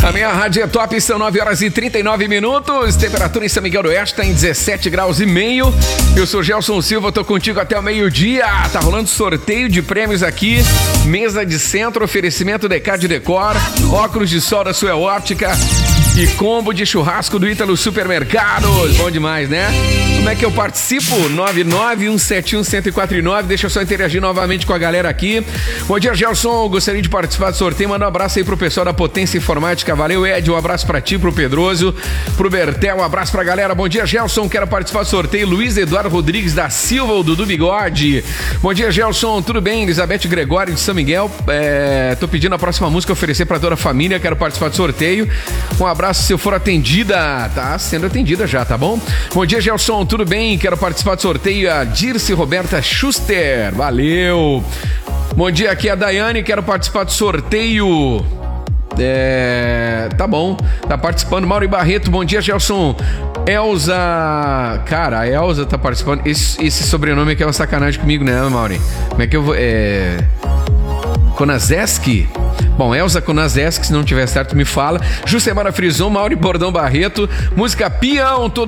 A minha rádio é top, são 9 horas e 39 minutos. Temperatura em São Miguel do Oeste está em 17 graus e meio. Eu sou Gelson Silva, tô contigo até o meio-dia. Tá rolando sorteio de prêmios aqui. Mesa de centro, oferecimento Decade Decor, óculos de sol da Sua Óptica e combo de churrasco do Ítalo Supermercados. Bom demais, né? Como é que eu participo? 991711049. Deixa eu só interagir novamente com a galera aqui. Bom dia, Gelson. Gostaria de participar do sorteio. Manda um abraço aí pro pessoal da Potência Informática. Valeu, Ed. Um abraço pra ti, pro Pedroso, pro Bertel. Um abraço pra galera. Bom dia, Gelson. Quero participar do sorteio. Luiz Eduardo Rodrigues da Silva, o Dudu Bigode. Bom dia, Gelson. Tudo bem? Elizabeth Gregório de São Miguel. Tô pedindo a próxima música oferecer pra toda a família. Quero participar do sorteio. Um abraço se eu for atendida. Tá sendo atendida já, tá bom? Bom dia, Gelson. Tudo bem? Quero participar do sorteio. A Dirce Roberta Schuster. Valeu. Bom dia, aqui é a Daiane. Quero participar do sorteio. Tá bom. Tá participando. Mauro Barreto. Bom dia, Gelson. Elza. Cara, a Elza tá participando. Esse sobrenome aqui é uma sacanagem comigo, né, Mauri? Como é que eu vou... Konazeski? Bom, Elza Konazeski, se não tiver certo, me fala. Jusemara Frison, Mauri Bordão Barreto. Música Peão, todo